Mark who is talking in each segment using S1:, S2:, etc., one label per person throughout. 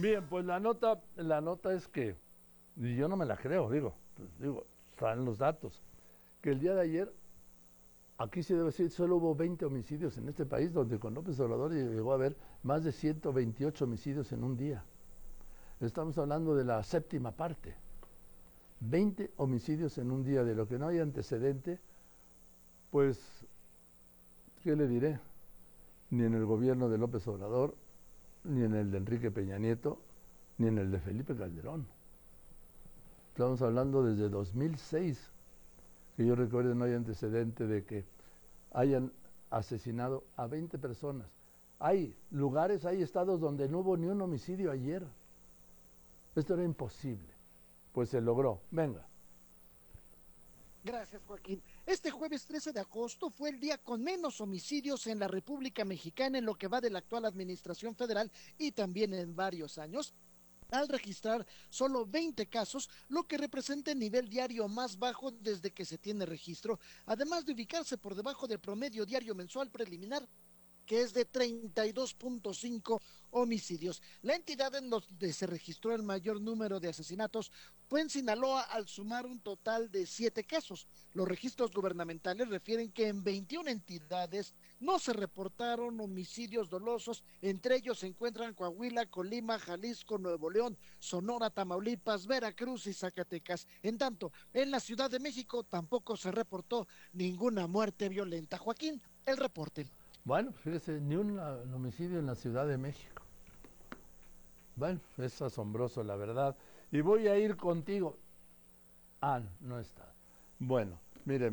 S1: Bien, pues la nota es que, y yo no me la creo, están los datos, que el día de ayer, aquí se debe decir, solo hubo 20 homicidios en este país, donde con López Obrador llegó a haber más de 128 homicidios en un día. Estamos hablando de la séptima parte. 20 homicidios en un día, de lo que no hay antecedente, pues, ¿qué le diré? Ni en el gobierno de López Obrador, ni en el de Enrique Peña Nieto, ni en el de Felipe Calderón. Estamos hablando desde 2006, que yo recuerdo no hay antecedente de que hayan asesinado a 20 personas. Hay lugares, hay estados donde no hubo ni un homicidio ayer. Esto era imposible, pues se logró. Venga.
S2: Gracias, Joaquín. Este jueves 13 de agosto fue el día con menos homicidios en la República Mexicana en lo que va de la actual administración federal y también en varios años, al registrar solo 20 casos, lo que representa el nivel diario más bajo desde que se tiene registro, además de ubicarse por debajo del promedio diario mensual preliminar, que es de 32.5 homicidios. La entidad en donde se registró el mayor número de asesinatos fue en Sinaloa, al sumar un total de 7 casos. Los registros gubernamentales refieren que en 21 entidades no se reportaron homicidios dolosos. Entre ellos se encuentran Coahuila, Colima, Jalisco, Nuevo León, Sonora, Tamaulipas, Veracruz y Zacatecas. En tanto, en la Ciudad de México tampoco se reportó ninguna muerte violenta. Joaquín, el reporte.
S1: Bueno, pues fíjese, ni un homicidio en la Ciudad de México. Bueno, es asombroso, la verdad. Y voy a ir contigo. Ah, no está. Bueno, mire,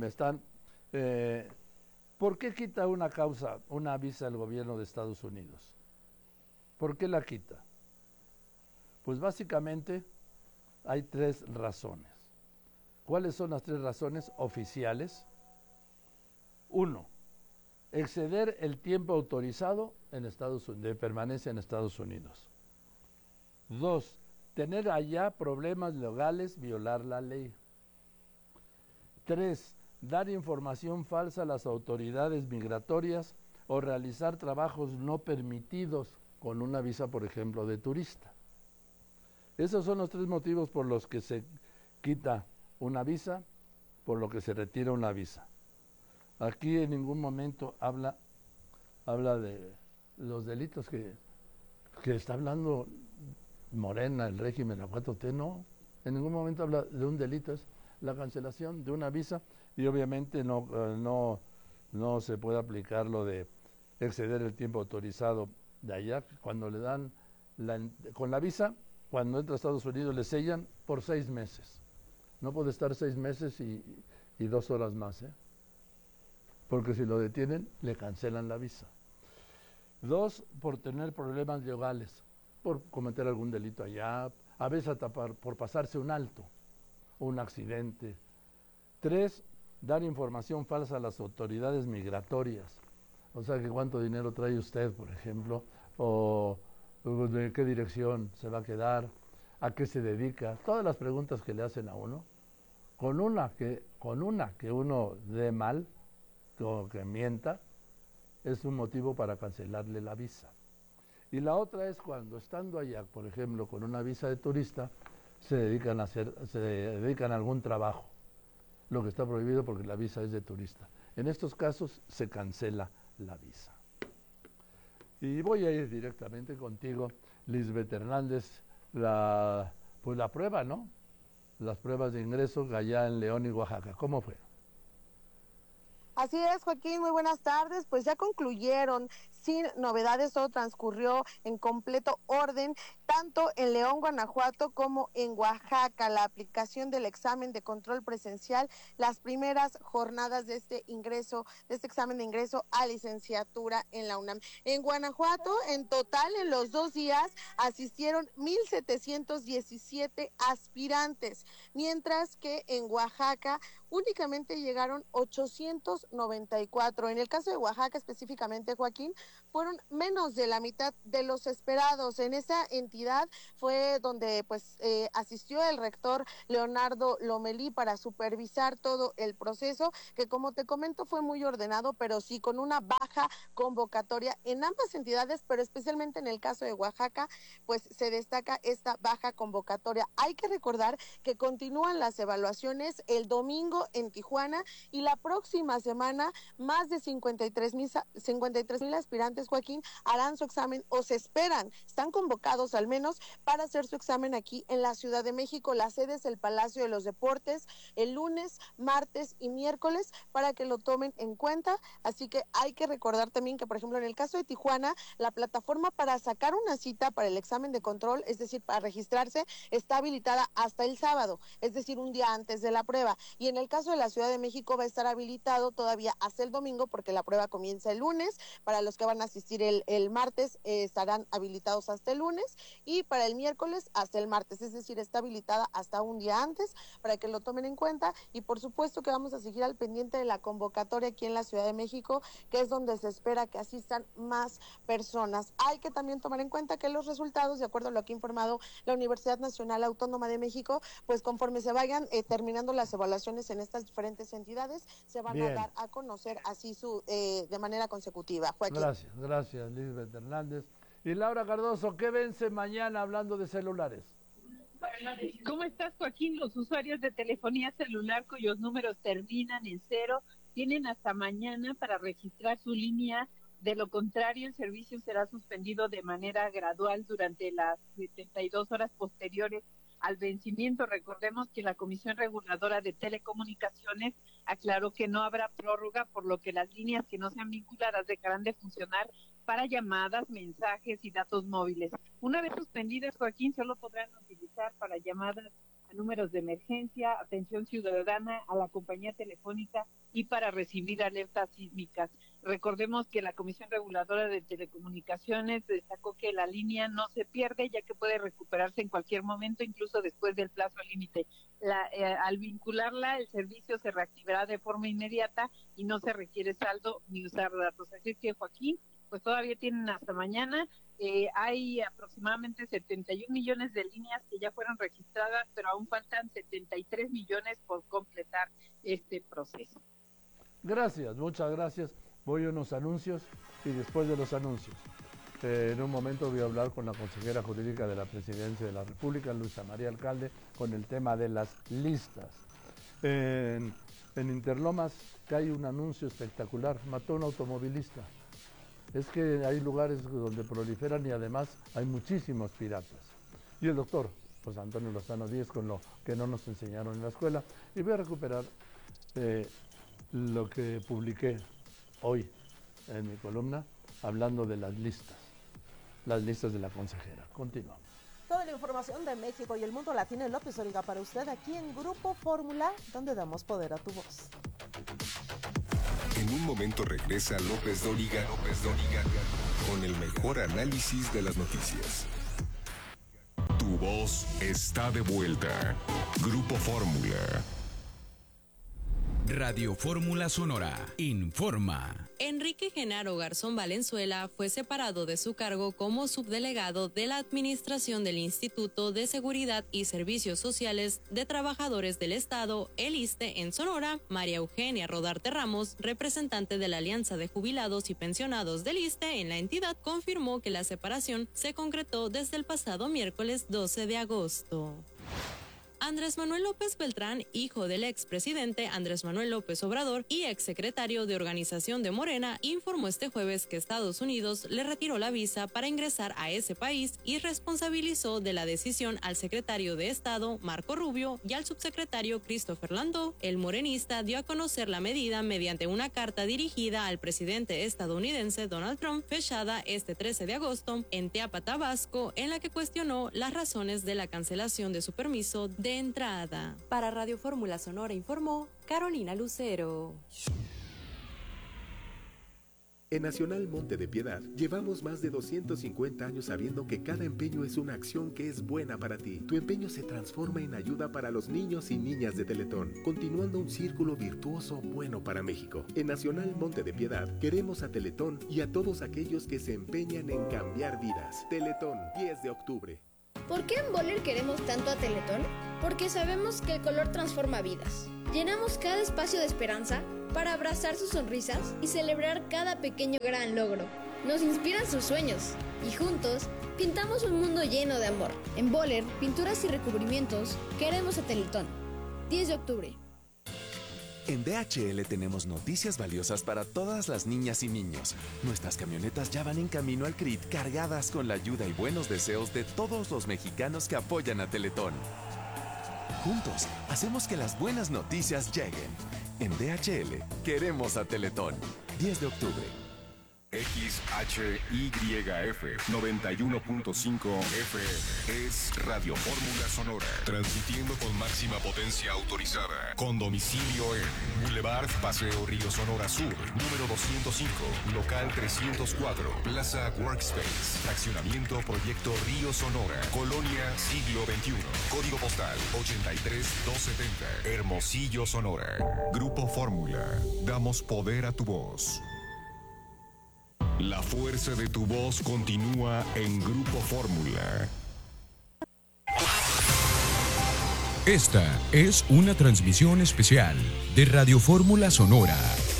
S1: ¿por qué quita una visa el gobierno de Estados Unidos? ¿Por qué la quita? Pues básicamente hay 3 razones. ¿Cuáles son las 3 razones oficiales? 1, exceder el tiempo autorizado de permanencia en Estados Unidos. 2, tener allá problemas legales, violar la ley. 3, dar información falsa a las autoridades migratorias o realizar trabajos no permitidos con una visa, por ejemplo, de turista. Esos son los 3 motivos por los que se quita una visa, por lo que se retira una visa. Aquí en ningún momento habla de los delitos que está hablando Morena, el régimen, la 4T, no. En ningún momento habla de un delito, es la cancelación de una visa, y obviamente no se puede aplicar lo de exceder el tiempo autorizado de allá. Cuando le dan con la visa, cuando entra a Estados Unidos le sellan por 6 meses. No puede estar 6 meses y 2 horas más, porque si lo detienen, le cancelan la visa. 2, por tener problemas legales, por cometer algún delito allá, a veces hasta por pasarse un alto, un accidente. 3, dar información falsa a las autoridades migratorias. O sea, que cuánto dinero trae usted, por ejemplo, o de qué dirección se va a quedar, a qué se dedica, todas las preguntas que le hacen a uno. Con una que uno dé mal, o que mienta, es un motivo para cancelarle la visa. Y la otra es cuando, estando allá, por ejemplo, con una visa de turista, se dedican a algún trabajo, lo que está prohibido porque la visa es de turista. En estos casos se cancela la visa. Y voy a ir directamente contigo, Lisbeth Hernández, la prueba, ¿no? Las pruebas de ingreso allá en León y Oaxaca. ¿Cómo fue?
S3: Así es, Joaquín, muy buenas tardes. Pues ya concluyeron sin novedades, todo transcurrió en completo orden, tanto en León, Guanajuato, como en Oaxaca. La aplicación del examen de control presencial, las primeras jornadas de este examen de ingreso a licenciatura en la UNAM. En Guanajuato, en total, en los 2 días, asistieron 1,717 aspirantes, mientras que en Oaxaca únicamente llegaron 894. En el caso de Oaxaca específicamente, Joaquín, fueron menos de la mitad de los esperados. En esa entidad fue donde asistió el rector Leonardo Lomelí para supervisar todo el proceso, que como te comento fue muy ordenado, pero sí con una baja convocatoria en ambas entidades, pero especialmente en el caso de Oaxaca, pues se destaca esta baja convocatoria. Hay que recordar que continúan las evaluaciones el domingo en Tijuana y la próxima semana más de 53,000 aspirantes, Joaquín, harán su examen o se esperan, están convocados al menos para hacer su examen aquí en la Ciudad de México. La sede es el Palacio de los Deportes el lunes, martes y miércoles para que lo tomen en cuenta. Así que hay que recordar también que, por ejemplo, en el caso de Tijuana, la plataforma para sacar una cita para el examen de control, es decir, para registrarse, está habilitada hasta el sábado, es decir, un día antes de la prueba. Y en el caso de la Ciudad de México va a estar habilitado todavía hasta el domingo porque la prueba comienza el lunes. Para los que van a asistir el martes estarán habilitados hasta el lunes y para el miércoles hasta el martes, es decir, está habilitada hasta un día antes para que lo tomen en cuenta. Y por supuesto que vamos a seguir al pendiente de la convocatoria aquí en la Ciudad de México, que es donde se espera que asistan más personas. Hay que también tomar en cuenta que los resultados, de acuerdo a lo que ha informado la Universidad Nacional Autónoma de México, pues conforme se vayan terminando las evaluaciones en estas diferentes entidades, se van a dar a conocer así de manera consecutiva. Joaquín.
S1: Gracias, Lisbeth Hernández. Y Laura Cardoso, ¿qué vence mañana hablando de celulares?
S4: ¿Cómo estás, Joaquín? Los usuarios de telefonía celular cuyos números terminan en 0 tienen hasta mañana para registrar su línea. De lo contrario, el servicio será suspendido de manera gradual durante las 72 horas posteriores al vencimiento. Recordemos que la Comisión Reguladora de Telecomunicaciones aclaró que no habrá prórroga, por lo que las líneas que no sean vinculadas dejarán de funcionar para llamadas, mensajes y datos móviles. Una vez suspendidas, Joaquín, solo podrán utilizar para llamadas a números de emergencia, atención ciudadana, a la compañía telefónica y para recibir alertas sísmicas. Recordemos que la Comisión Reguladora de Telecomunicaciones destacó que la línea no se pierde, ya que puede recuperarse en cualquier momento, incluso después del plazo límite. Al vincularla, el servicio se reactivará de forma inmediata y no se requiere saldo ni usar datos. Así que, Joaquín, pues todavía tienen hasta mañana. Hay aproximadamente 71 millones de líneas que ya fueron registradas, pero aún faltan 73 millones por completar este proceso.
S1: Gracias, muchas gracias. Voy a unos anuncios y después de los anuncios, en un momento voy a hablar con la consejera jurídica de la Presidencia de la República, Luisa María Alcalde, con el tema de las listas. En Interlomas que hay un anuncio espectacular, mató a un automovilista. Es que hay lugares donde proliferan y además hay muchísimos piratas. Y el doctor José Antonio Lozano Díez, con lo que no nos enseñaron en la escuela. Y voy a recuperar lo que publiqué hoy en mi columna, hablando de las listas de la consejera. Continuamos.
S5: Toda la información de México y el mundo la tiene López Dóriga para usted aquí en Grupo Fórmula, donde damos poder a tu voz.
S6: En un momento regresa López Dóriga con el mejor análisis de las noticias. Tu voz está de vuelta. Grupo Fórmula.
S7: Radio Fórmula Sonora informa.
S8: Enrique Genaro Garzón Valenzuela fue separado de su cargo como subdelegado de la Administración del Instituto de Seguridad y Servicios Sociales de Trabajadores del Estado, el ISSSTE, en Sonora. María Eugenia Rodarte Ramos, representante de la Alianza de Jubilados y Pensionados del ISSSTE en la entidad, confirmó que la separación se concretó desde el pasado miércoles 12 de agosto. Andrés Manuel López Beltrán, hijo del expresidente Andrés Manuel López Obrador y exsecretario de Organización de Morena, informó este jueves que Estados Unidos le retiró la visa para ingresar a ese país y responsabilizó de la decisión al secretario de Estado, Marco Rubio, y al subsecretario Christopher Landau. El morenista dio a conocer la medida mediante una carta dirigida al presidente estadounidense Donald Trump, fechada este 13 de agosto en Teapa, Tabasco, en la que cuestionó las razones de la cancelación de su permiso de entrada. Para Radio Fórmula Sonora informó Carolina Lucero.
S9: En Nacional Monte de Piedad, llevamos más de 250 años sabiendo que cada empeño es una acción que es buena para ti. Tu empeño se transforma en ayuda para los niños y niñas de Teletón, continuando un círculo virtuoso bueno para México. En Nacional Monte de Piedad, queremos a Teletón y a todos aquellos que se empeñan en cambiar vidas. Teletón, 10 de octubre.
S10: ¿Por qué en Boller queremos tanto a Teletón? Porque sabemos que el color transforma vidas. Llenamos cada espacio de esperanza para abrazar sus sonrisas y celebrar cada pequeño gran logro. Nos inspiran sus sueños y juntos pintamos un mundo lleno de amor. En Boller, pinturas y recubrimientos, queremos a Teletón. 10 de octubre.
S11: En DHL tenemos noticias valiosas para todas las niñas y niños. Nuestras camionetas ya van en camino al CRIT cargadas con la ayuda y buenos deseos de todos los mexicanos que apoyan a Teletón. Juntos, hacemos que las buenas noticias lleguen. En DHL, queremos a Teletón. 10 de octubre.
S6: XHYF 91.5 FM es Radio Fórmula Sonora, transmitiendo con máxima potencia autorizada, con domicilio en Boulevard Paseo Río Sonora Sur, número 205, local 304, Plaza Workspace, fraccionamiento Proyecto Río Sonora, Colonia Siglo XXI, código postal 83270, Hermosillo, Sonora. Grupo Fórmula, damos poder a tu voz. La fuerza de tu voz continúa en Grupo Fórmula.
S7: Esta es una transmisión especial de Radio Fórmula Sonora.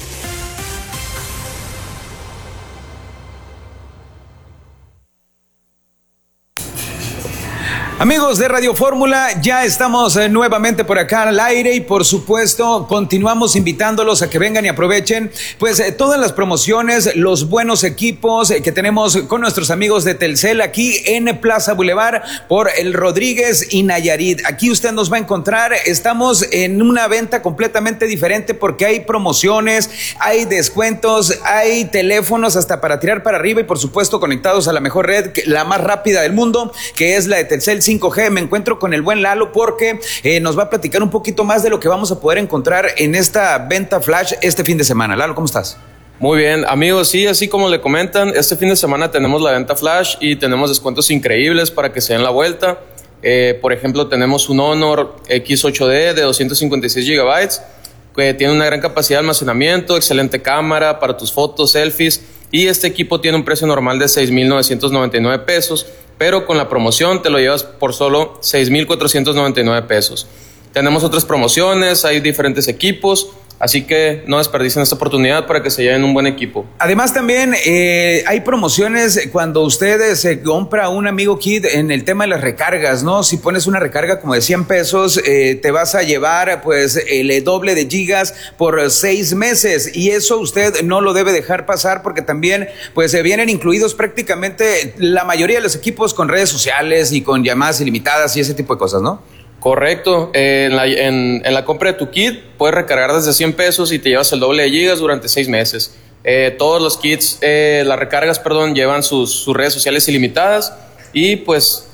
S12: Amigos de Radio Fórmula, ya estamos nuevamente por acá al aire y por supuesto continuamos invitándolos a que vengan y aprovechen pues todas las promociones, los buenos equipos que tenemos con nuestros amigos de Telcel aquí en Plaza Boulevard por el Rodríguez y Nayarit. Aquí usted nos va a encontrar, estamos en una venta completamente diferente porque hay promociones, hay descuentos, hay teléfonos hasta para tirar para arriba y por supuesto conectados a la mejor red, la más rápida del mundo, que es la de Telcel 5G. Me encuentro con el buen Lalo porque nos va a platicar un poquito más de lo que vamos a poder encontrar en esta venta flash este fin de semana. Lalo, ¿cómo estás?
S13: Muy bien, amigos, sí, así como le comentan, este fin de semana tenemos la venta flash y tenemos descuentos increíbles para que se den la vuelta. Por ejemplo, tenemos un Honor X8D de 256 GB que tiene una gran capacidad de almacenamiento, excelente cámara para tus fotos, selfies, y este equipo tiene un precio normal de 6,999 pesos, pero con la promoción te lo llevas por solo 6,499 pesos. Tenemos otras promociones, hay diferentes equipos, así que no desperdicien esta oportunidad para que se lleven un buen equipo.
S12: Además también hay promociones cuando usted se compra un Amigo Kit en el tema de las recargas, ¿no? Si pones una recarga como de 100 pesos, te vas a llevar pues el doble de gigas por 6 meses y eso usted no lo debe dejar pasar porque también pues vienen incluidos prácticamente la mayoría de los equipos con redes sociales y con llamadas ilimitadas y ese tipo de cosas, ¿no?
S13: Correcto, en la compra de tu kit puedes recargar desde 100 pesos y te llevas el doble de gigas durante 6 meses. Todos los kits, las recargas, llevan sus redes sociales ilimitadas y pues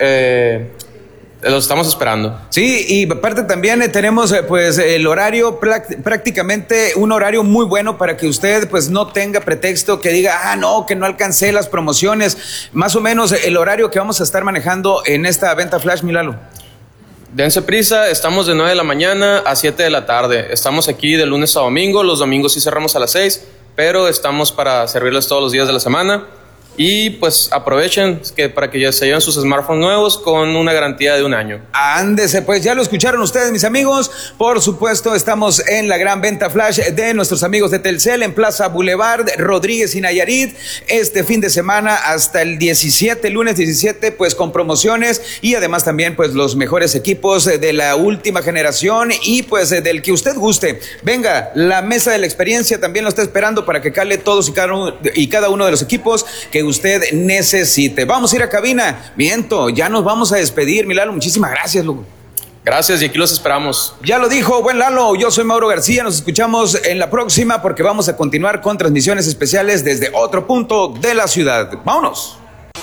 S13: los estamos esperando.
S12: Sí, y aparte también tenemos pues el horario, prácticamente un horario muy bueno para que usted pues no tenga pretexto que diga, no, que no alcancé las promociones. Más o menos el horario que vamos a estar manejando en esta venta flash, Milalo.
S13: Dense prisa, estamos de 9 de la mañana a 7 de la tarde. Estamos aquí de lunes a domingo, los domingos sí cerramos a las 6, pero estamos para servirles todos los días de la semana. Y pues aprovechen para que ya se lleven sus smartphones nuevos con una garantía de 1 año.
S12: Ándese, pues ya lo escucharon ustedes, mis amigos. Por supuesto, estamos en la gran venta flash de nuestros amigos de Telcel en Plaza Boulevard, Rodríguez y Nayarit. Este fin de semana hasta el 17, lunes 17, pues con promociones y además también pues los mejores equipos de la última generación y pues del que usted guste. Venga, la mesa de la experiencia también lo está esperando para que cale todos y cada uno de los equipos que usted necesite. Vamos a ir a cabina. Miento, ya nos vamos a despedir, mi Lalo. Muchísimas gracias, loco.
S13: Gracias, y aquí los esperamos.
S12: Ya lo dijo, buen Lalo. Yo soy Mauro García. Nos escuchamos en la próxima porque vamos a continuar con transmisiones especiales desde otro punto de la ciudad. ¡Vámonos!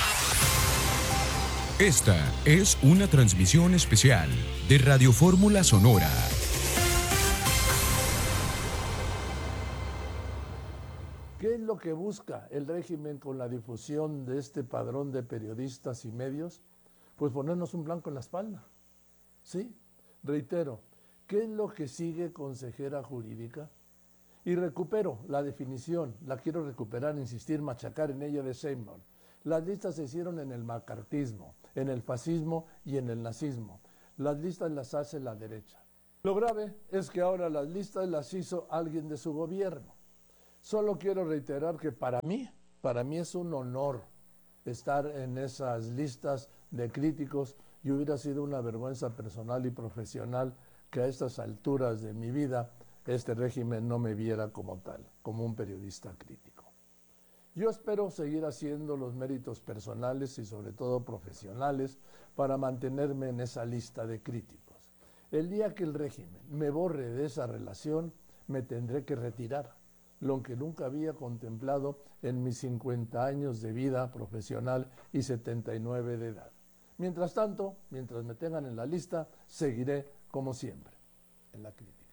S7: Esta es una transmisión especial de Radio Fórmula Sonora.
S1: ¿Qué es lo lo que busca el régimen con la difusión de este padrón de periodistas y medios? Pues ponernos un blanco en la espalda. ¿Sí? Reitero, ¿qué es lo que sigue consejera jurídica? Y recupero la definición, la quiero recuperar, insistir, machacar en ella de Sheinbaum. Las listas se hicieron en el macartismo, en el fascismo y en el nazismo. Las listas las hace la derecha. Lo grave es que ahora las listas las hizo alguien de su gobierno. Solo quiero reiterar que para mí es un honor estar en esas listas de críticos y hubiera sido una vergüenza personal y profesional que a estas alturas de mi vida este régimen no me viera como tal, como un periodista crítico. Yo espero seguir haciendo los méritos personales y sobre todo profesionales para mantenerme en esa lista de críticos. El día que el régimen me borre de esa relación, me tendré que retirar, lo que nunca había contemplado en mis 50 años de vida profesional y 79 de edad. Mientras tanto, mientras me tengan en la lista, seguiré como siempre, en la crítica.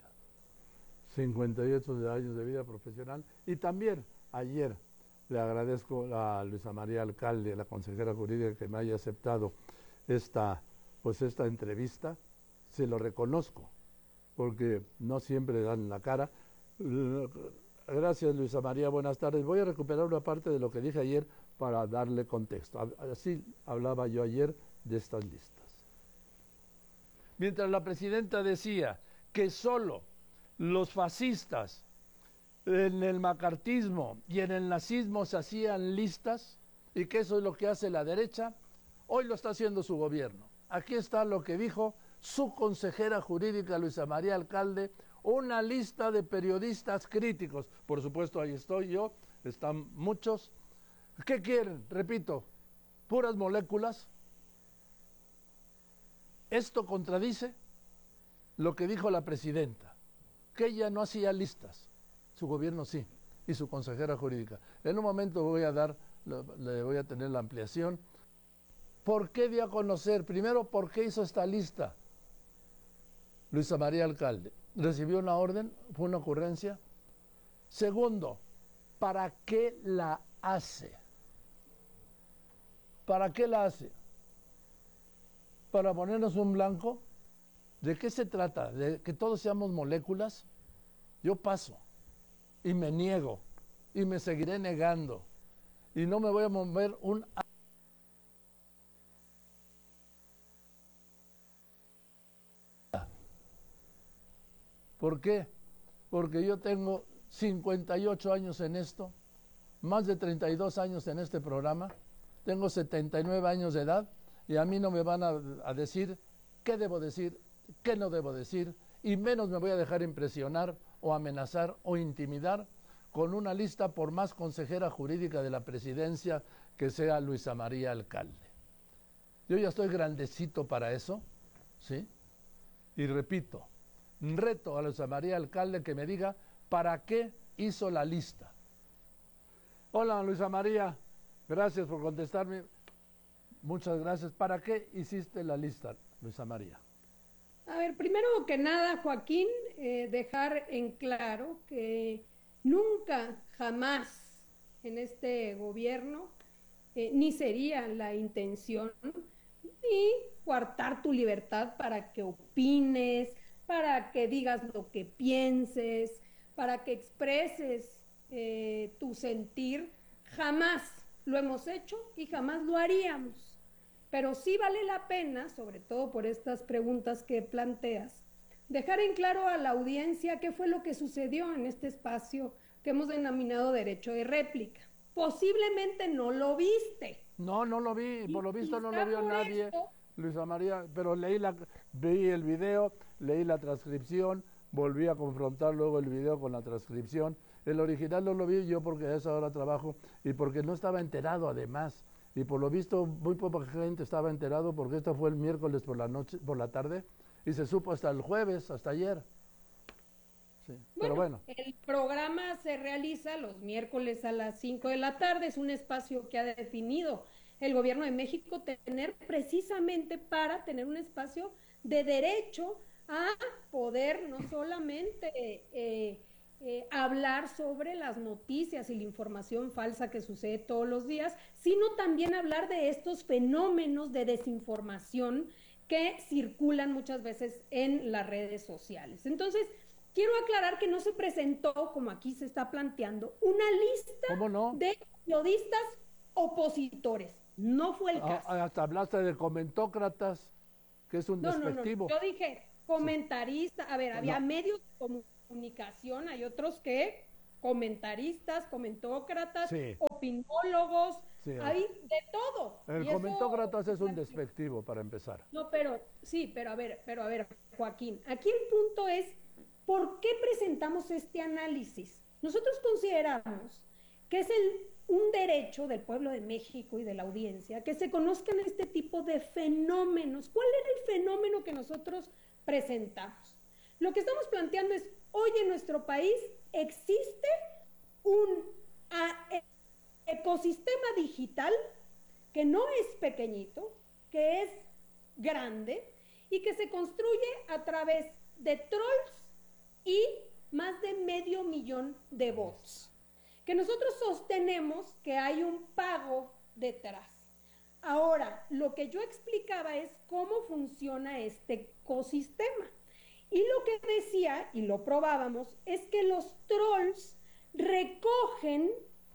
S1: 58 años de vida profesional y también ayer le agradezco a Luisa María Alcalde, la consejera jurídica, que me haya aceptado esta entrevista. Se lo reconozco, porque no siempre dan la cara. Gracias, Luisa María, buenas tardes. Voy a recuperar una parte de lo que dije ayer para darle contexto. Así hablaba yo ayer de estas listas. Mientras la presidenta decía que solo los fascistas en el macartismo y en el nazismo se hacían listas y que eso es lo que hace la derecha, hoy lo está haciendo su gobierno. Aquí está lo que dijo su consejera jurídica Luisa María Alcalde, una lista de periodistas críticos. Por supuesto, ahí estoy yo, están muchos. ¿Qué quieren? Repito, puras moléculas. Esto contradice lo que dijo la presidenta, que ella no hacía listas. Su gobierno sí, y su consejera jurídica. En un momento le voy a tener la ampliación. ¿Por qué dio a conocer? Primero, ¿por qué hizo esta lista? Luisa María Alcalde, ¿recibió una orden? ¿Fue una ocurrencia? Segundo, ¿para qué la hace? ¿Para qué la hace? ¿Para ponernos un blanco? ¿De qué se trata? ¿De que todos seamos moléculas? Yo paso. Y me niego, y me seguiré negando, y no me voy a mover un... ¿Por qué? Porque yo tengo 58 años en esto, más de 32 años en este programa, tengo 79 años de edad, y a mí no me van a decir qué debo decir, qué no debo decir, y menos me voy a dejar impresionar o amenazar o intimidar con una lista, por más consejera jurídica de la presidencia que sea Luisa María Alcalde. Yo ya estoy grandecito para eso, ¿sí? Y repito, reto a Luisa María Alcalde que me diga para qué hizo la lista. Hola, Luisa María, gracias por contestarme. Muchas gracias. ¿Para qué hiciste la lista, Luisa María?
S14: A ver, primero que nada, Joaquín, dejar en claro que nunca, jamás en este gobierno, ni sería la intención, ni coartar tu libertad para que opines, para que digas lo que pienses, para que expreses tu sentir. Jamás lo hemos hecho y jamás lo haríamos. Pero sí vale la pena, sobre todo por estas preguntas que planteas, dejar en claro a la audiencia qué fue lo que sucedió en este espacio que hemos denominado derecho de réplica. Posiblemente no lo viste.
S1: No lo vi, por lo visto no lo vio nadie, Luisa María, pero vi el video, leí la transcripción, volví a confrontar luego el video con la transcripción. El original no lo vi yo porque a esa hora trabajo y porque no estaba enterado además. Y por lo visto muy poca gente estaba enterado porque esto fue el miércoles por la tarde y se supo hasta el jueves, hasta ayer. Sí, pero bueno.
S14: El programa se realiza los miércoles a las 5 de la tarde, es un espacio que ha definido el gobierno de México tener precisamente para tener un espacio de derecho a poder no solamente hablar sobre las noticias y la información falsa que sucede todos los días, sino también hablar de estos fenómenos de desinformación que circulan muchas veces en las redes sociales. Entonces, quiero aclarar que no se presentó, como aquí se está planteando, una lista de periodistas opositores. No fue el caso.
S1: Hasta hablaste de comentócratas, que es un despectivo.
S14: No. Yo dije comentarista. A ver, había medios de comunicación, hay otros que comentaristas, comentócratas, opinólogos, hay de todo.
S1: El comentócratas es un despectivo, para empezar.
S14: No, pero a ver, Joaquín, aquí el punto es, ¿por qué presentamos este análisis? Nosotros consideramos que es un derecho del pueblo de México y de la audiencia que se conozcan este tipo de fenómenos. ¿Cuál era el fenómeno que nosotros presentamos? Lo que estamos planteando es, hoy en nuestro país existe un ecosistema digital que no es pequeñito, que es grande y que se construye a través de trolls y más de 500,000 de bots, que nosotros sostenemos que hay un pago detrás. Ahora, lo que yo explicaba es cómo funciona este ecosistema. Y lo que decía, y lo probábamos, es que los trolls recogen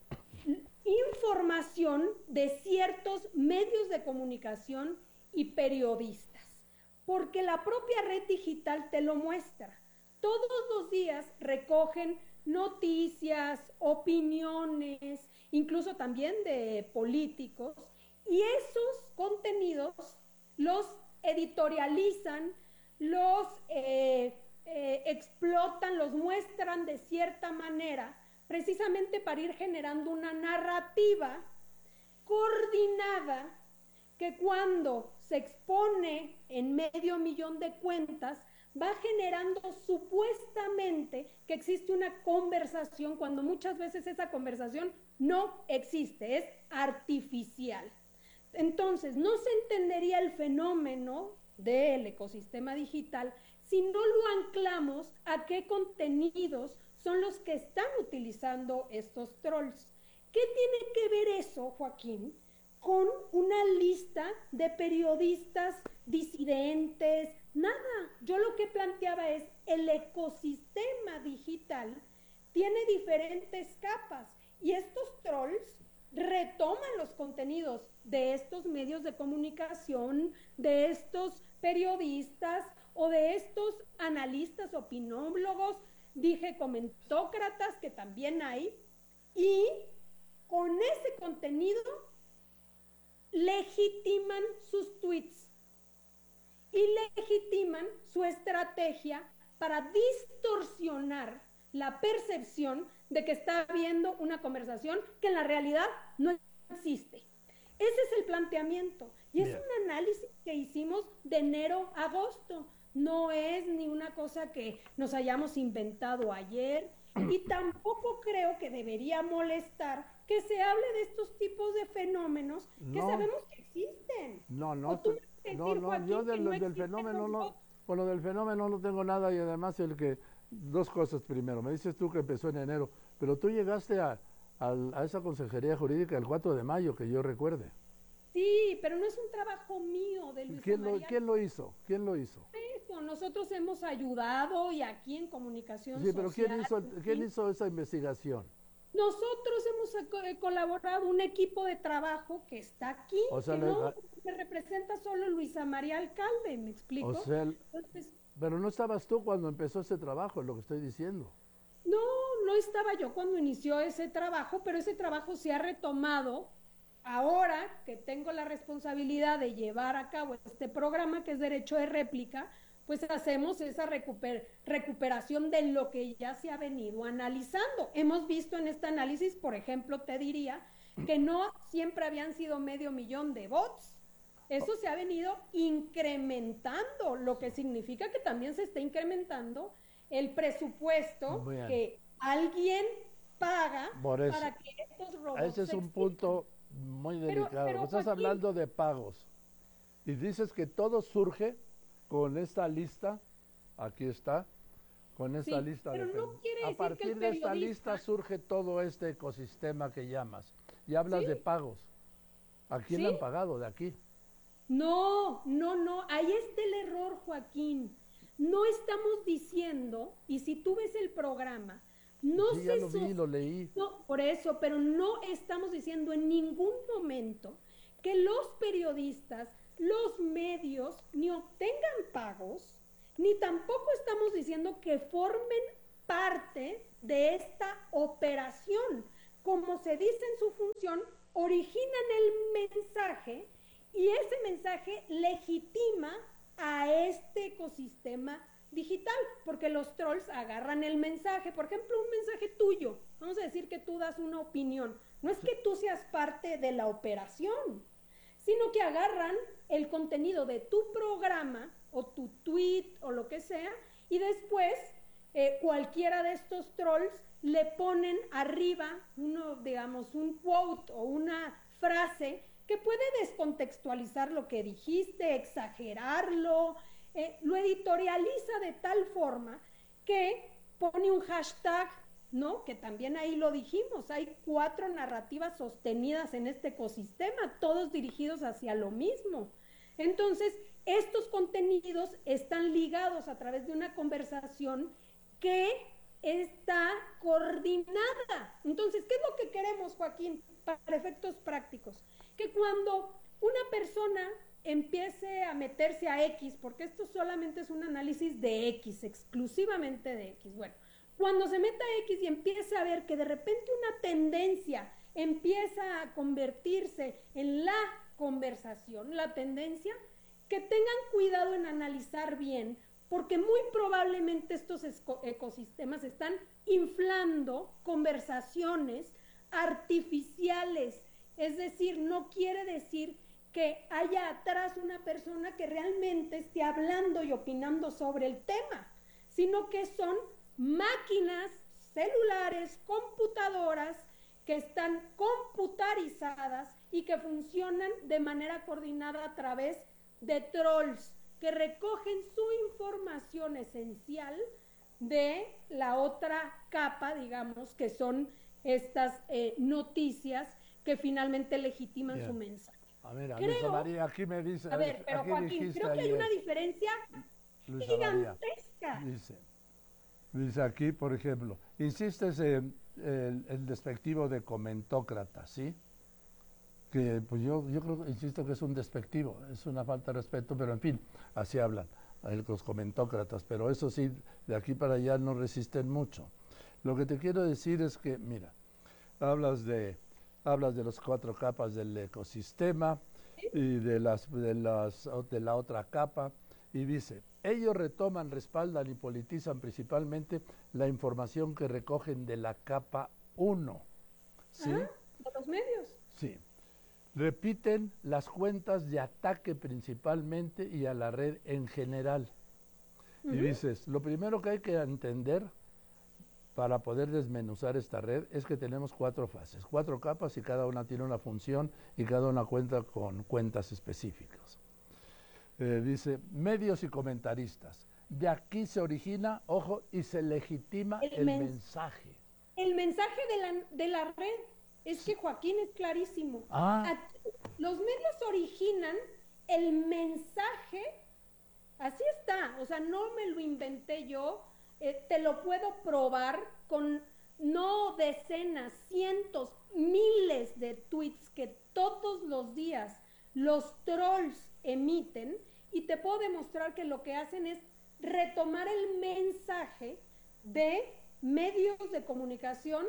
S14: información de ciertos medios de comunicación y periodistas, porque la propia red digital te lo muestra. Todos los días recogen noticias, opiniones, incluso también de políticos, y esos contenidos los editorializan, los explotan, los muestran de cierta manera, precisamente para ir generando una narrativa coordinada que cuando se expone en 500,000 de cuentas, va generando supuestamente que existe una conversación, cuando muchas veces esa conversación no existe, es artificial. Entonces, no se entendería el fenómeno del ecosistema digital si no lo anclamos a qué contenidos son los que están utilizando estos trolls. ¿Qué tiene que ver eso, Joaquín, con una lista de periodistas disidentes? Nada, yo lo que planteaba es el ecosistema digital tiene diferentes capas y estos trolls retoman los contenidos de estos medios de comunicación, de estos periodistas o de estos analistas, opinólogos, dije comentócratas que también hay, y con ese contenido legitiman sus tweets y legitiman su estrategia para distorsionar la percepción de que está habiendo una conversación que en la realidad no existe. Ese es el planteamiento y es un análisis que hicimos de enero a agosto. No es ni una cosa que nos hayamos inventado ayer y tampoco creo que debería molestar que se hable de estos tipos de fenómenos que sabemos que existen.
S1: Yo del fenómeno no, con lo del fenómeno no tengo nada y además dos cosas primero, me dices tú que empezó en enero, pero tú llegaste a esa consejería jurídica el 4 de mayo, que yo recuerde.
S14: Sí, pero no es un trabajo mío de Luis María.
S1: ¿Quién lo hizo?
S14: Eso, nosotros hemos ayudado y aquí en Comunicación Social.
S1: Sí, pero ¿quién hizo esa investigación?
S14: Nosotros hemos colaborado, un equipo de trabajo que está aquí, no me representa solo Luisa María Alcalde, ¿me explico?
S1: O sea, entonces, pero no estabas tú cuando empezó ese trabajo, es lo que estoy diciendo.
S14: No estaba yo cuando inició ese trabajo, pero ese trabajo se ha retomado ahora que tengo la responsabilidad de llevar a cabo este programa que es Derecho de Réplica. Pues hacemos esa recuperación de lo que ya se ha venido analizando. Hemos visto en este análisis, por ejemplo, te diría que no siempre habían sido 500,000 de bots. Eso se ha venido incrementando, lo que significa que también se está incrementando el presupuesto que alguien paga para que estos robots
S1: ese es un punto muy delicado. Pero estás hablando de pagos y dices que todo surge con esta lista, aquí está, con esta lista
S14: pero no quiere
S1: a
S14: decir
S1: partir
S14: que el
S1: de esta
S14: periodista...
S1: lista surge todo este ecosistema que llamas. Y hablas de pagos. ¿A quién le han pagado de aquí?
S14: No, ahí está el error, Joaquín. No estamos diciendo, y si tú ves el programa, no
S1: sí, ya lo vi, lo leí.
S14: No, por eso, pero no estamos diciendo en ningún momento que los periodistas, los medios, ni obtengan pagos, ni tampoco estamos diciendo que formen parte de esta operación. Como se dice en su función, originan el mensaje y ese mensaje legitima a este ecosistema digital, porque los trolls agarran el mensaje, por ejemplo, un mensaje tuyo, vamos a decir que tú das una opinión, no es que tú seas parte de la operación, sino que agarran el contenido de tu programa o tu tweet o lo que sea, y después cualquiera de estos trolls le ponen arriba digamos, un quote o una frase que puede descontextualizar lo que dijiste, exagerarlo, lo editorializa de tal forma que pone un hashtag, ¿no? Que también ahí lo dijimos, hay 4 narrativas sostenidas en este ecosistema, todos dirigidos hacia lo mismo. Entonces, estos contenidos están ligados a través de una conversación que está coordinada. Entonces, ¿qué es lo que queremos, Joaquín, para efectos prácticos? Que cuando una persona empiece a meterse a X, porque esto solamente es un análisis de X, exclusivamente de X, bueno, cuando se meta a X y empiece a ver que de repente una tendencia empieza a convertirse en la conversación, la tendencia, que tengan cuidado en analizar bien, porque muy probablemente estos ecosistemas están inflando conversaciones artificiales, es decir, no quiere decir que haya atrás una persona que realmente esté hablando y opinando sobre el tema, sino que son máquinas, celulares, computadoras que están computarizadas y que funcionan de manera coordinada a través de trolls que recogen su información esencial de la otra capa, digamos, que son estas noticias que finalmente legitiman su mensaje.
S1: A ver, Luisa María, aquí me dice...
S14: A ver, pero Joaquín, creo que hay una diferencia gigantesca.
S1: Dice aquí, por ejemplo, insistes en el despectivo de comentócrata, ¿sí? Que pues yo creo, insisto que es un despectivo, es una falta de respeto, pero en fin, así hablan los comentócratas, pero eso sí, de aquí para allá no resisten mucho. Lo que te quiero decir es que, mira, hablas de las 4 capas del ecosistema y de la otra capa, y dice, ellos retoman, respaldan y politizan principalmente la información que recogen de la capa 1. ¿Sí?
S14: De los medios.
S1: Sí. Repiten las cuentas de ataque principalmente y a la red en general. Y dices, lo primero que hay que entender para poder desmenuzar esta red es que tenemos 4 fases, 4 capas y cada una tiene una función y cada una cuenta con cuentas específicas. Dice, medios y comentaristas. De aquí se origina, ojo, y se legitima el mensaje.
S14: El mensaje de la red. Es que Joaquín es clarísimo. Los medios originan el mensaje, así está, o sea, no me lo inventé yo, te lo puedo probar con no decenas, cientos, miles de tweets que todos los días los trolls emiten, y te puedo demostrar que lo que hacen es retomar el mensaje de medios de comunicación,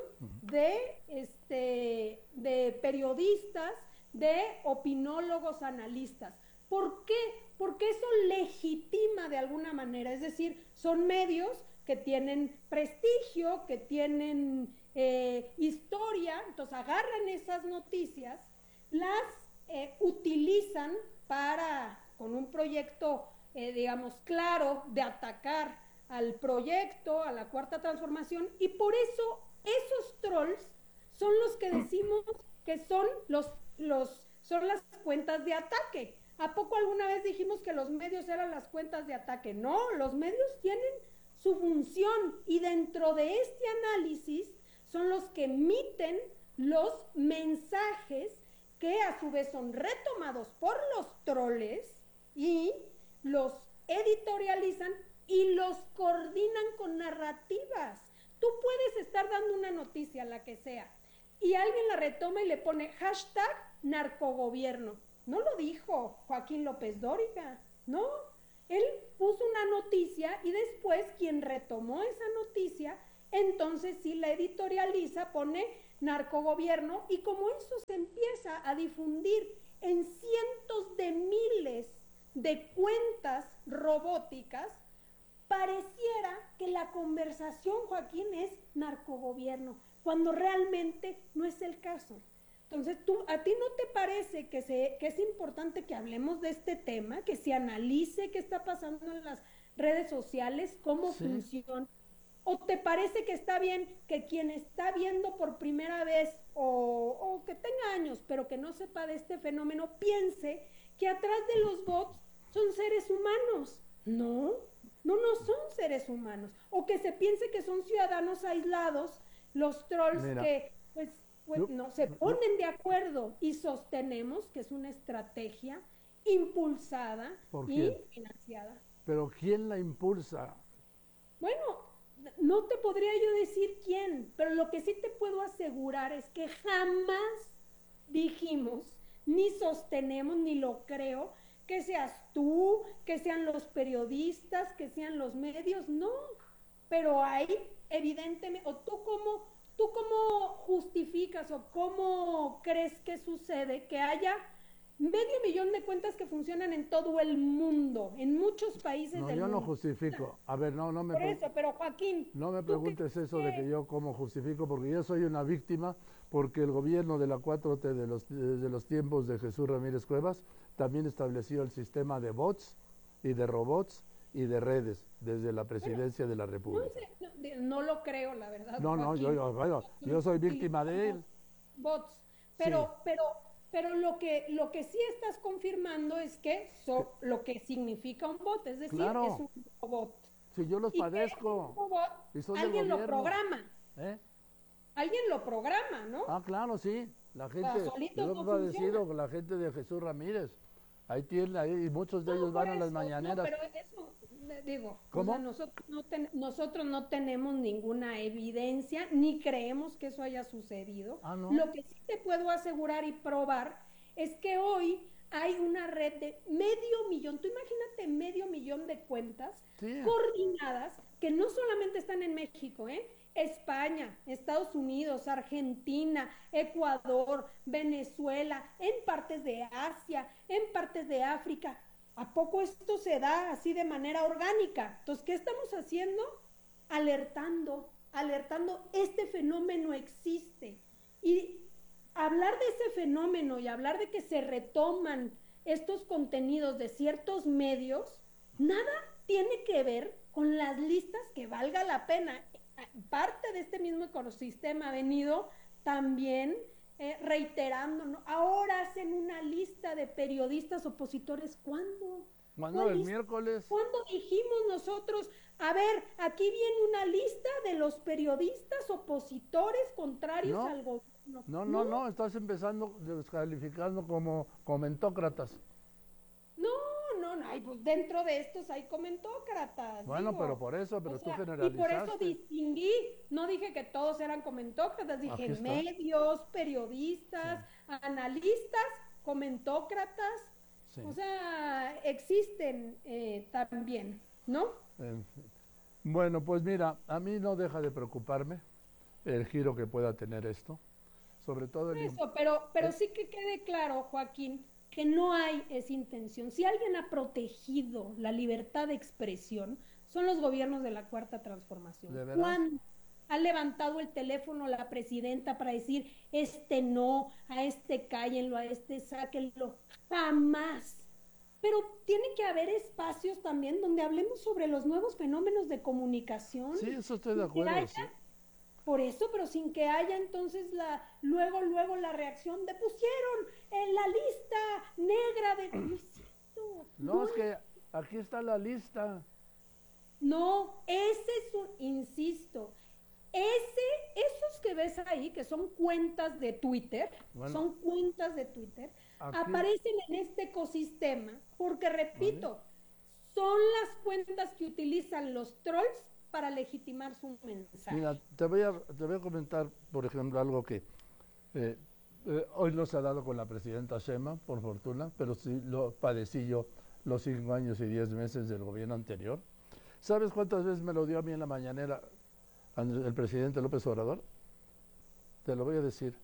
S14: de periodistas, de opinólogos, analistas. ¿Por qué? Porque eso legitima de alguna manera, es decir, son medios que tienen prestigio, que tienen historia, entonces agarran esas noticias, las utilizan con un proyecto, digamos, claro, de atacar al proyecto, a la Cuarta Transformación, y por eso esos trolls son los que decimos que son son las cuentas de ataque. ¿A poco alguna vez dijimos que los medios eran las cuentas de ataque? No, los medios tienen su función, y dentro de este análisis son los que emiten los mensajes que a su vez son retomados por los troles y los editorializan y los coordinan con narrativas. Tú puedes estar dando una noticia, la que sea, y alguien la retoma y le pone hashtag narcogobierno. No lo dijo Joaquín López Dóriga, no. Él puso una noticia y después quien retomó esa noticia, entonces sí la editorializa, pone narcogobierno, y como eso se empieza a difundir en cientos de miles de cuentas robóticas, pareciera que la conversación, Joaquín, es narcogobierno, cuando realmente no es el caso. Entonces, ¿a ti no te parece que es importante que hablemos de este tema, que se analice qué está pasando en las redes sociales, cómo funciona? ¿O te parece que está bien que quien está viendo por primera vez o que tenga años, pero que no sepa de este fenómeno, piense que atrás de los bots son seres humanos? No son seres humanos. O que se piense que son ciudadanos aislados, los trolls. Mira, que no se ponen de acuerdo, y sostenemos que es una estrategia impulsada y financiada.
S1: ¿Pero quién la impulsa?
S14: Bueno, no te podría yo decir quién, pero lo que sí te puedo asegurar es que jamás dijimos, ni sostenemos, ni lo creo, que seas tú, que sean los periodistas, que sean los medios, no. Pero hay, evidentemente, o tú cómo justificas o cómo crees que sucede que haya 500,000 de cuentas que funcionan en todo el mundo, en muchos países del mundo.
S1: No, yo no justifico. A ver, no me...
S14: Por eso, pero Joaquín...
S1: No me preguntes eso de que yo cómo justifico, porque yo soy una víctima, porque el gobierno de la 4T desde los tiempos de Jesús Ramírez Cuevas también estableció el sistema de bots y de robots y de redes desde la presidencia de la República.
S14: No lo creo, la verdad.
S1: No, yo soy víctima de él.
S14: Bots, pero lo que sí estás confirmando es que lo que significa un bot, es decir,
S1: claro,
S14: es un robot.
S1: Si yo los padezco.
S14: Y son alguien lo programa. Alguien lo programa, ¿no?
S1: Ah, claro, sí. La gente, yo lo he padecido con la gente de Jesús Ramírez. Ahí y muchos de ellos van a las mañaneras.
S14: No, pero eso, digo,
S1: ¿cómo?
S14: O sea, nosotros no tenemos ninguna evidencia, ni creemos que eso haya sucedido.
S1: ¿No?
S14: Lo que sí te puedo asegurar y probar es que hoy hay una red de 500,000, tú imagínate 500,000 de cuentas coordinadas, que no solamente están en México, España, Estados Unidos, Argentina, Ecuador, Venezuela, en partes de Asia, en partes de África. ¿A poco esto se da así de manera orgánica? Entonces, ¿qué estamos haciendo? Alertando, este fenómeno existe. Y hablar de ese fenómeno y hablar de que se retoman estos contenidos de ciertos medios, nada tiene que ver con las listas que valga la pena. Parte de este mismo ecosistema ha venido también reiterando, ¿no? Ahora hacen una lista de periodistas opositores. ¿Cuándo?
S1: ¿Cuándo? ¿El miércoles?
S14: ¿Cuándo dijimos nosotros, a ver, aquí viene una lista de los periodistas opositores contrarios al gobierno?
S1: No, estás empezando descalificando como comentócratas.
S14: No, pues dentro de estos hay comentócratas.
S1: Bueno, pero tú generalizaste.
S14: Y por eso distinguí, no dije que todos eran comentócratas, dije medios, periodistas, analistas, comentócratas, o sea, existen también, ¿no?
S1: Bueno, pues mira, a mí no deja de preocuparme el giro que pueda tener esto, sobre todo
S14: pero sí que quede claro, Joaquín, que no hay esa intención. Si alguien ha protegido la libertad de expresión, son los gobiernos de la Cuarta Transformación.
S1: ¿De verdad?
S14: ¿Cuándo ha levantado el teléfono la presidenta para decir, no, a cállenlo, a sáquenlo? Jamás. Pero tiene que haber espacios también donde hablemos sobre los nuevos fenómenos de comunicación.
S1: Sí, eso estoy de acuerdo.
S14: Por eso, pero sin que haya entonces luego la reacción de pusieron en la lista negra de...
S1: No, es que aquí está la lista.
S14: No, ese es un, insisto, esos que ves ahí, que son cuentas de Twitter, aparecen en este ecosistema, porque repito, son las cuentas que utilizan los trolls para legitimar su mensaje.
S1: Mira, te voy a comentar, por ejemplo, algo que hoy no se ha dado con la presidenta Sheinbaum, por fortuna, pero sí lo padecí yo los 5 años y 10 meses del gobierno anterior. ¿Sabes cuántas veces me lo dio a mí en la mañanera el presidente López Obrador? Te lo voy a decir.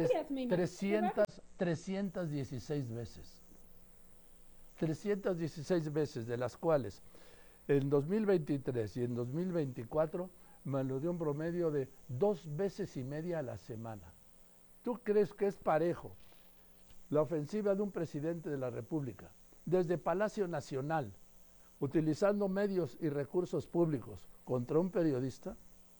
S1: 316 veces. 316 veces, de las cuales en 2023 y en 2024 me lo dio un promedio de 2 veces y media a la semana. ¿Tú crees que es parejo la ofensiva de un presidente de la República desde Palacio Nacional, utilizando medios y recursos públicos contra un periodista?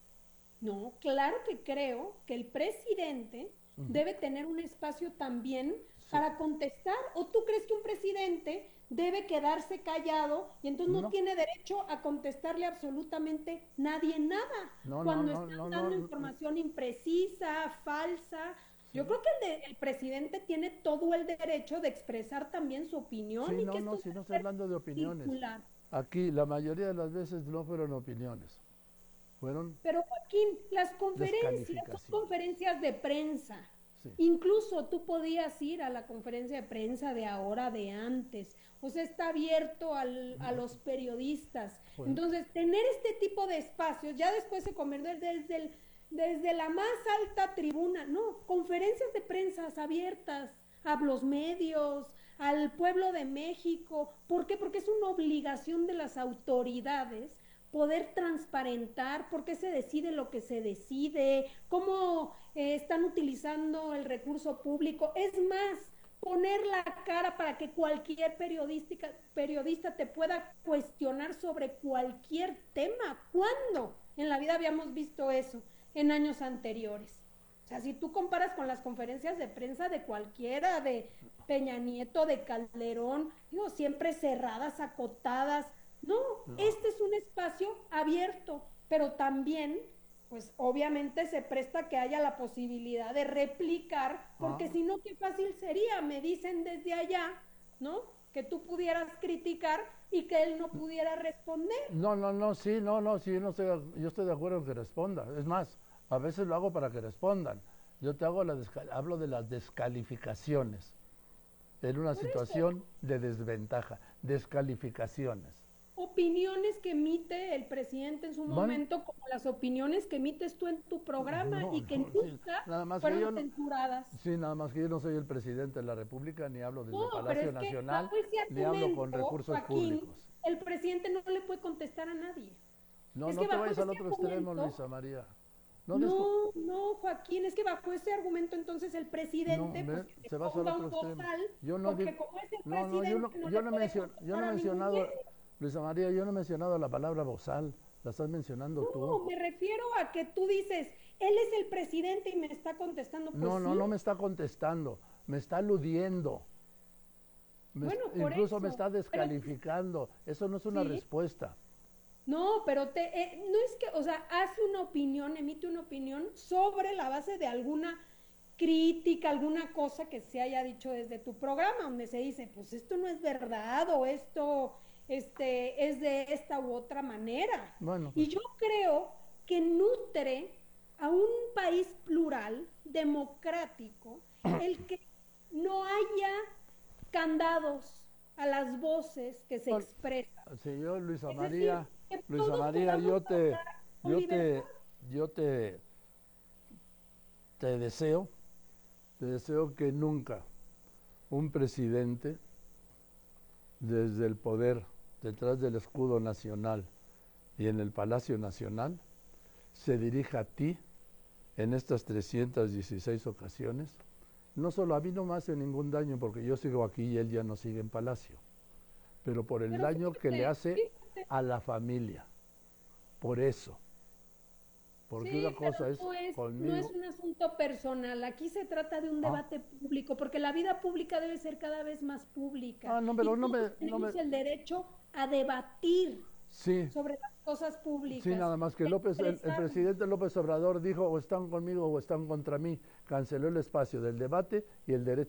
S14: No, claro que creo que el presidente debe tener un espacio también para contestar. ¿O tú crees que un presidente debe quedarse callado y entonces no tiene derecho a contestarle absolutamente nadie nada? Cuando están dando información imprecisa, falsa. Yo creo que el presidente tiene todo el derecho de expresar también su opinión.
S1: Sí,
S14: y que
S1: si no estoy hablando de opiniones.
S14: Circular.
S1: Aquí la mayoría de las veces no fueron opiniones.
S14: Pero Joaquín, las conferencias son conferencias de prensa. Sí. Incluso tú podías ir a la conferencia de prensa de ahora, de antes. O sea, está abierto a los periodistas. Entonces, tener este tipo de espacios, ya después se convierte desde la más alta tribuna, conferencias de prensa abiertas a los medios, al pueblo de México. ¿Por qué? Porque es una obligación de las autoridades poder transparentar por qué se decide lo que se decide, cómo están utilizando el recurso público. Es más, poner la cara para que cualquier periodista te pueda cuestionar sobre cualquier tema. ¿Cuándo en la vida habíamos visto eso en años anteriores? O sea, si tú comparas con las conferencias de prensa de cualquiera, de Peña Nieto, de Calderón, siempre cerradas, acotadas. No, este es un espacio abierto, pero también, pues obviamente se presta que haya la posibilidad de replicar, porque si no, qué fácil sería, me dicen desde allá, que tú pudieras criticar y que él no pudiera responder.
S1: Yo estoy de acuerdo en que responda. Es más, a veces lo hago para que respondan. Yo te hablo de las descalificaciones en una situación de desventaja, descalificaciones.
S14: Opiniones que emite el presidente en su momento, como las opiniones que emites tú en tu programa nunca fueron censuradas.
S1: Sí, nada más que yo no soy el presidente de la República, ni hablo desde Palacio Nacional, ni hablo con recursos públicos.
S14: El presidente no le puede contestar a nadie.
S1: No te vayas al otro extremo, Luisa María.
S14: No, Joaquín, es que bajo ese argumento entonces el presidente
S1: se va al otro extremo. Yo no he mencionado, Luisa María, yo no he mencionado la palabra bozal, la estás mencionando tú.
S14: No, me refiero a que tú dices, él es el presidente y me está contestando.
S1: No me está contestando, me está aludiendo. Incluso me está descalificando. Eso no es una respuesta.
S14: No, pero no es que, hace una opinión, emite una opinión sobre la base de alguna crítica, alguna cosa que se haya dicho desde tu programa, donde se dice, pues esto no es verdad o esto es de esta u otra manera. Y yo creo que nutre a un país plural, democrático, el que no haya candados a las voces que se expresan.
S1: Sí, Luisa María, yo te deseo que nunca un presidente desde el poder, detrás del escudo nacional y en el Palacio Nacional, se dirija a ti en estas 316 ocasiones. No solo a mí no me hace ningún daño porque yo sigo aquí y él ya no sigue en Palacio, pero por el daño que le hace a la familia. Por eso. Porque una cosa es conmigo.
S14: No es un asunto personal, aquí se trata de un debate público, porque la vida pública debe ser cada vez más pública.
S1: Tenemos
S14: el derecho a debatir sobre las cosas públicas.
S1: Sí, nada más que el presidente López Obrador dijo o están conmigo o están contra mí. Canceló el espacio del debate y el derecho